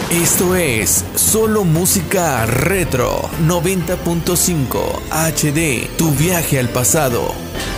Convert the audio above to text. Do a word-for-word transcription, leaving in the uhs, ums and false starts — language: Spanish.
Esto es solo música retro noventa punto cinco H D, tu viaje al pasado.